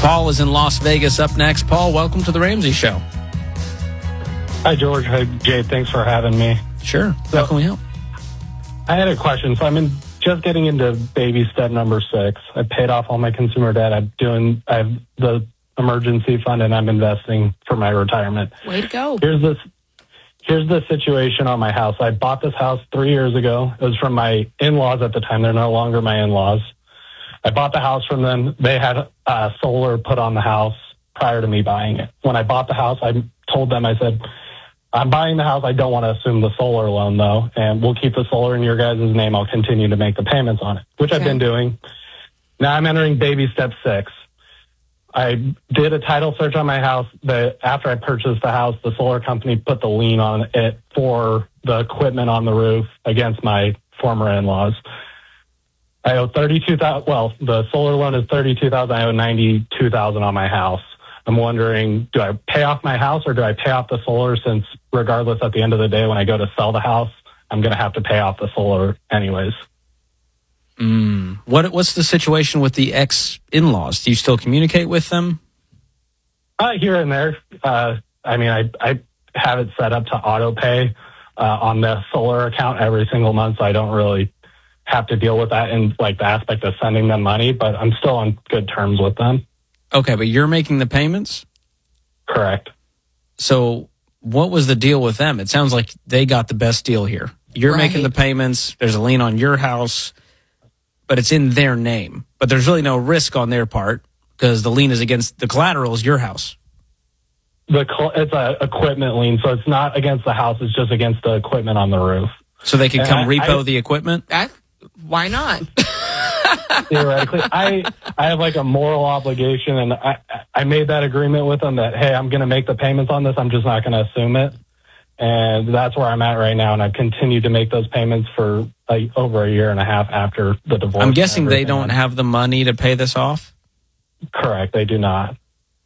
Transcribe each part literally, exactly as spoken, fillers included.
Paul is in Las Vegas up next. Paul, welcome to the Ramsey Show. Hi, George. Hi, Jay. Thanks for having me. Sure. So, How can we help? I had a question. So I'm in, just getting into baby step number six. I paid off all my consumer debt. I'm doing, I have the emergency fund, and I'm investing for my retirement. Way to go. Here's this. Here's the situation on my house. I bought this house three years ago. It was from my in-laws at the time. They're no longer my in-laws. I bought the house from them. They had uh, solar put on the house prior to me buying it. When I bought the house, I told them, I said, I'm buying the house. I don't want to assume the solar loan, though, and we'll keep the solar in your guys' name. I'll continue to make the payments on it, which okay. I've been doing. Now I'm entering baby step six. I did a title search on my house. The, after I purchased the house, the solar company put the lien on it for the equipment on the roof against my former in-laws. I owe thirty-two thousand dollars. Well, the solar loan is thirty-two thousand dollars. I owe ninety-two thousand dollars on my house. I'm wondering, do I pay off my house or do I pay off the solar, since regardless at the end of the day when I go to sell the house, I'm going to have to pay off the solar anyways. Mm. What What's the situation with the ex-in-laws? Do you still communicate with them? Uh, here and there. Uh, I mean, I, I have it set up to auto pay uh, on the solar account every single month, so I don't really have to deal with that in like the aspect of sending them money, but I'm still on good terms with them. Okay, but you're making the payments? Correct. So what was the deal with them? It sounds like they got the best deal here. You're right. making the payments. There's a lien on your house, but it's in their name. But there's really no risk on their part because the lien is against the collateral is your house. The It's a equipment lien, so it's not against the house. It's just against the equipment on the roof. So they could and come I, repo I, the equipment? That, why not? Theoretically, I I have like a moral obligation, and I I made that agreement with them that, hey, I'm going to make the payments on this. I'm just not going to assume it, and that's where I'm at right now. And I've continued to make those payments for like over a year and a half after the divorce. I'm guessing they don't have the money to pay this off? Correct, they do not.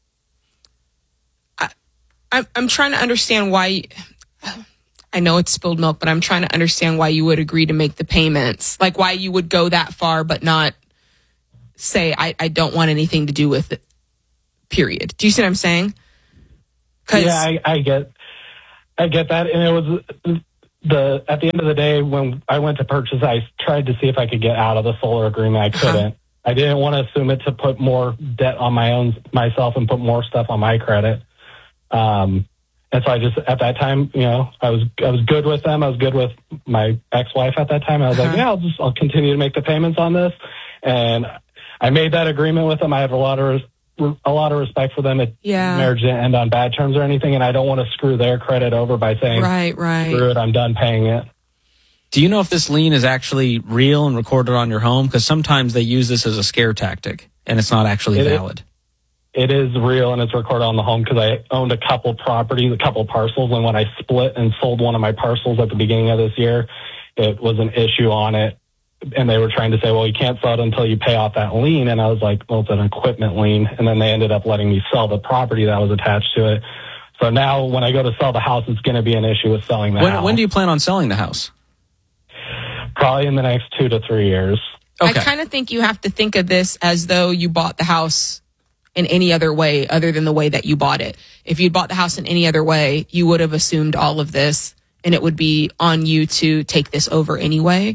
I, I'm I'm trying to understand why. I know it's spilled milk, but I'm trying to understand why you would agree to make the payments. Like why you would go that far, but not say, I, I don't want anything to do with it, period. Do you see what I'm saying? Yeah, I, I get I get that. And it was the at the end of the day, when I went to purchase, I tried to see if I could get out of the solar agreement. I couldn't. Uh-huh. I didn't want to assume it to put more debt on my own myself and put more stuff on my credit. Um And so I just, at that time, you know, I was I was good with them. I was good with my ex-wife at that time. I was uh-huh. like, yeah, I'll just, I'll continue to make the payments on this. And I made that agreement with them. I have a lot of, a lot of respect for them. It, yeah. Marriage didn't end on bad terms or anything. And I don't want to screw their credit over by saying, right, right. screw it, I'm done paying it. Do you know if this lien is actually real and recorded on your home? Because sometimes they use this as a scare tactic and it's not actually it valid. Is. It is real, and it's recorded on the home because I owned a couple properties, a couple parcels, and when I split and sold one of my parcels at the beginning of this year, it was an issue on it, and they were trying to say, well, you can't sell it until you pay off that lien, and I was like, well, it's an equipment lien, and then they ended up letting me sell the property that was attached to it. So now when I go to sell the house, it's going to be an issue with selling the when, house. When do you plan on selling the house? Probably in the next two to three years. Okay. I kind of think you have to think of this as though you bought the house in any other way other than the way that you bought it. If you'd bought the house in any other way, you would have assumed all of this, and it would be on you to take this over anyway.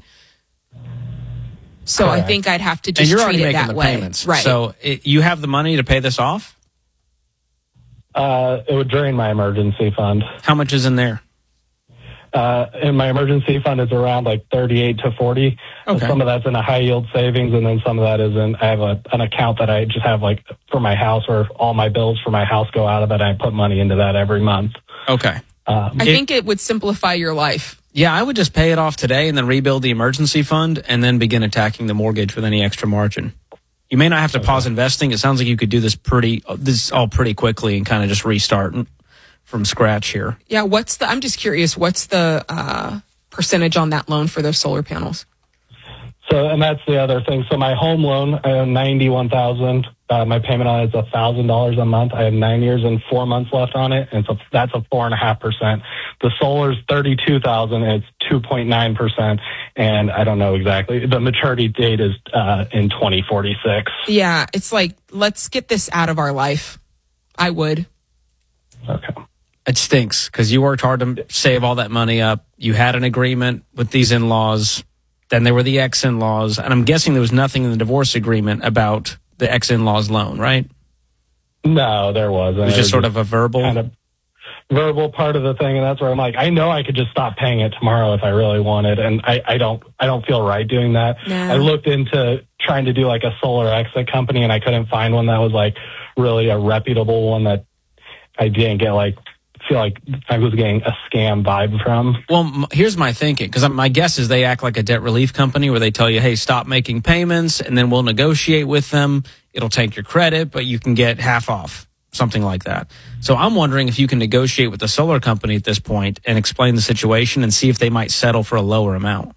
So Correct. I think I'd have to just and you're treat already it making that the way. Payments. Right. So it, you have the money to pay this off? Uh, it would drain my emergency fund. How much is in there? Uh, in my emergency fund, it's around like thirty-eight to forty. Okay. Some of that's in a high yield savings, and then some of that is in, I have a, an account that I just have like for my house, where all my bills for my house go out of it. I put money into that every month. Okay. Um, I think it would simplify your life. Yeah, I would just pay it off today and then rebuild the emergency fund and then begin attacking the mortgage with any extra margin. You may not have to okay. pause investing. It sounds like you could do this pretty, this all pretty quickly and kind of just restart from scratch here. Yeah, what's the, I'm just curious, what's the uh, percentage on that loan for those solar panels? So, and that's the other thing. So my home loan, I owe ninety-one thousand dollars. Uh, my payment on it is one thousand dollars a month. I have nine years and four months left on it. And so that's a four point five percent. The solar's thirty-two thousand dollars. And it's two point nine percent. And I don't know exactly. The maturity date is uh, in twenty forty-six. Yeah. It's like, let's get this out of our life. I would. Okay. It stinks because you worked hard to save all that money up. You had an agreement with these in-laws. Then there were the ex-in-laws. And I'm guessing there was nothing in the divorce agreement about the ex-in-laws loan, right? No, there wasn't. It was just sort of a verbal... Kind of verbal part of the thing. And that's where I'm like, I know I could just stop paying it tomorrow if I really wanted. And I, I don't I don't feel right doing that. No. I looked into trying to do like a solar exit company, and I couldn't find one that was like really a reputable one that I didn't get like... feel like I was getting a scam vibe from. Well, m- here's my thinking, because my guess is they act like a debt relief company where they tell you, hey, stop making payments, and then we'll negotiate with them. It'll take your credit, but you can get half off, something like that. So I'm wondering if you can negotiate with the solar company at this point and explain the situation and see if they might settle for a lower amount.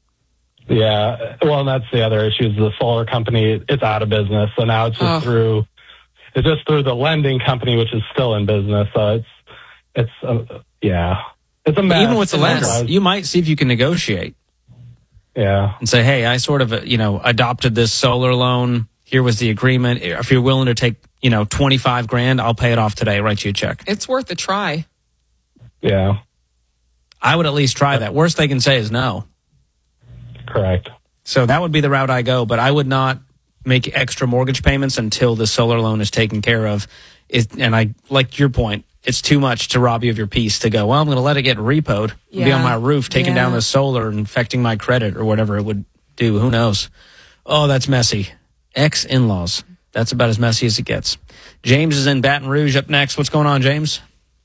Yeah, well, and that's the other issue is the solar company, it's out of business. So now it's just Oh. through, it's just through the lending company, which is still in business. So it's, It's, uh, yeah, it's a mess. Even with the It's a lender, mess. you might see if you can negotiate Yeah. and say, hey, I sort of, uh, you know, adopted this solar loan. Here was the agreement. If you're willing to take, you know, twenty-five grand, I'll pay it off today. Write you a check. It's worth a try. Yeah. I would at least try that. Worst they can say is no. Correct. So that would be the route I go, but I would not make extra mortgage payments until the solar loan is taken care of. It, and I like your point. It's too much to rob you of your peace to go, well, I'm going to let it get repoed, Yeah. be on my roof, taking Yeah. down the solar and affecting my credit or whatever it would do. Who knows? Oh, that's messy. Ex-in-laws. That's about as messy as it gets. James is in Baton Rouge up next. What's going on, James?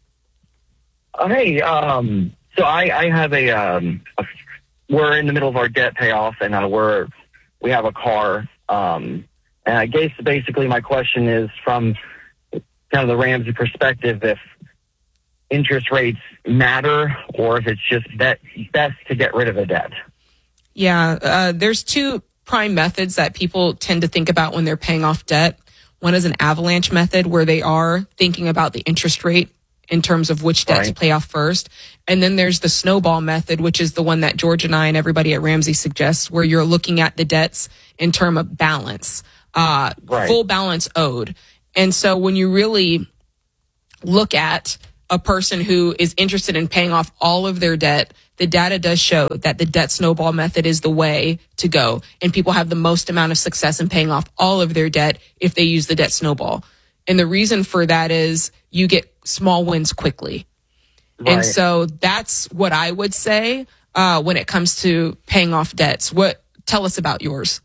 Uh, hey, um, so I, I have a, um, a, we're in the middle of our debt payoff, and uh, we're, we have a car. Um, and I guess basically my question is from kind of the Ramsey perspective, if interest rates matter or if it's just that best to get rid of the debt. Yeah, uh, there's two prime methods that people tend to think about when they're paying off debt. One is an avalanche method where they are thinking about the interest rate in terms of which debt Right. to pay off first. And then there's the snowball method, which is the one that George and I and everybody at Ramsey suggests, where you're looking at the debts in terms of balance, uh, Right. full balance owed. And so when you really look at a person who is interested in paying off all of their debt, the data does show that the debt snowball method is the way to go. And people have the most amount of success in paying off all of their debt if they use the debt snowball. And the reason for that is you get small wins quickly. Right. And so that's what I would say uh, when it comes to paying off debts. What tell us about yours?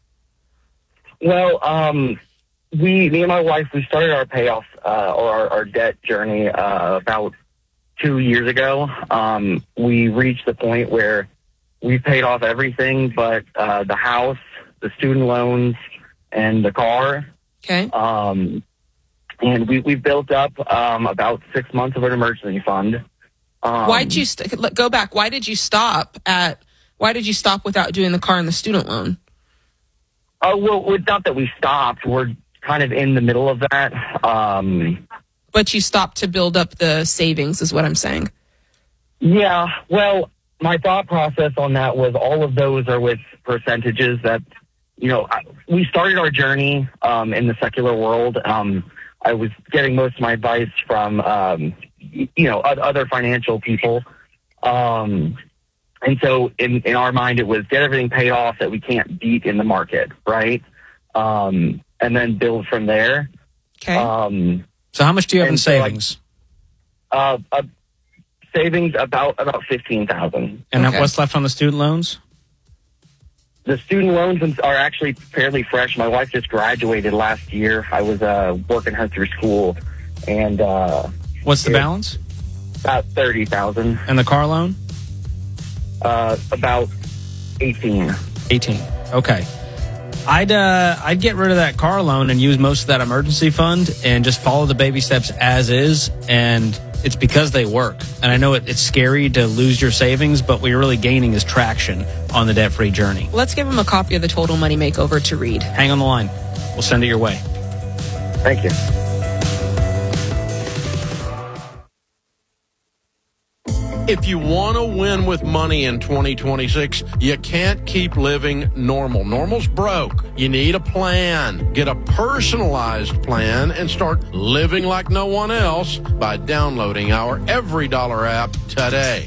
Well, um, we, me and my wife, we started our payoff uh, or our, our debt journey uh, about two years ago. Um, we reached the point where we paid off everything but uh, the house, the student loans, and the car. Okay. Um, and we we built up um, about six months of an emergency fund. Um, Why did you st- let- go back? Why did you stop at? Why did you stop without doing the car and the student loan? Oh well, it's not that we stopped. We're kind of in the middle of that. Um, But you stopped to build up the savings, is what I'm saying. yeah. Well, my thought process on that was all of those are with percentages that, you know, I, we started our journey um, in the secular world. Um, I was getting most of my advice from, um, y- you know, o- other financial people. Um, and so in, in our mind, it was get everything paid off that we can't beat in the market, right? Um, and then build from there. Okay. Um, So how much do you have in And so, like, savings? uh, uh, savings about about fifteen thousand. And okay. what's left on the student loans? The student loans are actually fairly fresh. My wife just graduated last year. I was uh, working her through school, and uh, What's the Yeah. balance? about thirty thousand. And the car loan? Uh, about eighteen. eighteen. Okay. I'd uh, I'd get rid of that car loan and use most of that emergency fund and just follow the baby steps as is and It's because they work. And I know it, it's scary to lose your savings, but what you're really gaining is traction on the debt-free journey. Let's give them a copy of the Total Money Makeover to read. Hang on the line. We'll send it your way. Thank you. If you want to win with money in twenty twenty-six, you can't keep living normal. Normal's broke. You need a plan. Get a personalized plan and start living like no one else by downloading our Every Dollar app today.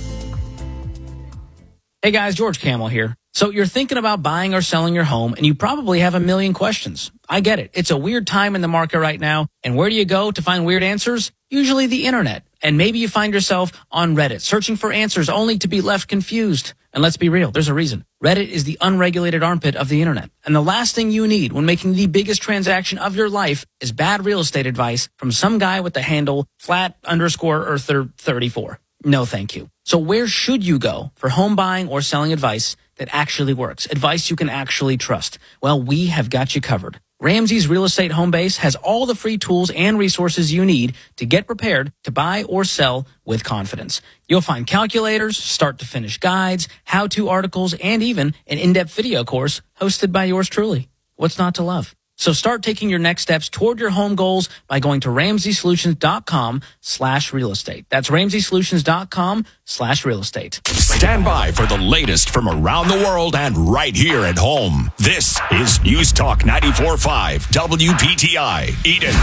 Hey guys, George Camel here. So you're thinking about buying or selling your home, and you probably have a million questions. I get it. It's a weird time in the market right now. And where do you go to find weird answers? Usually the internet. And maybe you find yourself on Reddit searching for answers only to be left confused. And let's be real, there's a reason. Reddit is the unregulated armpit of the internet. And the last thing you need when making the biggest transaction of your life is bad real estate advice from some guy with the handle flat underscore or thirty-four. No, thank you. So where should you go for home buying or selling advice that actually works? Advice you can actually trust? Well, we have got you covered. Ramsey's Real Estate Home Base has all the free tools and resources you need to get prepared to buy or sell with confidence. You'll find calculators, start-to-finish guides, how-to articles, and even an in-depth video course hosted by yours truly. What's not to love? So start taking your next steps toward your home goals by going to ramseysolutions.com slash real estate. That's ramseysolutions.com slash real estate. Stand by for the latest from around the world and right here at home. This is News Talk ninety-four point five W P T I, Eden.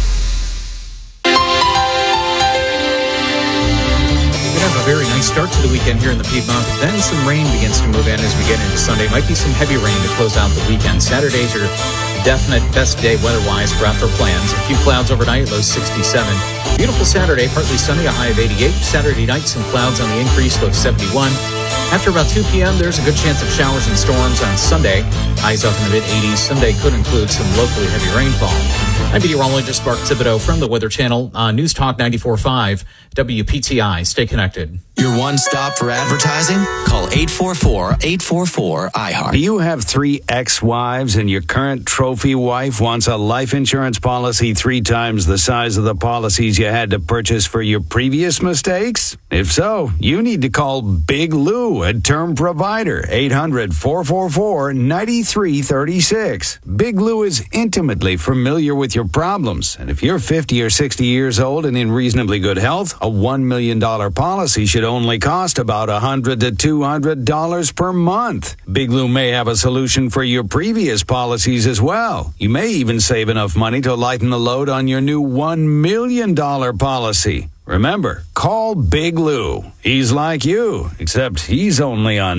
We have a very nice start to the weekend here in the Piedmont, but then some rain begins to move in as we get into Sunday. Might be some heavy rain to close out the weekend. Saturdays are definite best day weather-wise for outdoor plans. A few clouds overnight, low sixty-seven. Beautiful Saturday, partly sunny, a high of eighty-eight. Saturday night, some clouds on the increase, low seventy-one. After about two p.m., there's a good chance of showers and storms on Sunday. Highs up in the mid-eighties. Sunday could include some locally heavy rainfall. I'm meteorologist Mark Thibodeau from the Weather Channel on News Talk ninety-four point five W P T I. Stay connected. Your one stop for advertising? Call eight four four, eight four four, I heart. Do you have three ex-wives and your current trophy wife wants a life insurance policy three times the size of the policies you had to purchase for your previous mistakes? If so, you need to call Big Lou, a term provider, eight hundred, four four four, nine three three six. Big Lou is intimately familiar with your problems, and if you're fifty or sixty years old and in reasonably good health, a one million dollars policy should only cost about one hundred to two hundred dollars per month. Big Lou may have a solution for your previous policies as well. You may even save enough money to lighten the load on your new one million dollars policy. Remember, call Big Lou. He's like you, except he's only on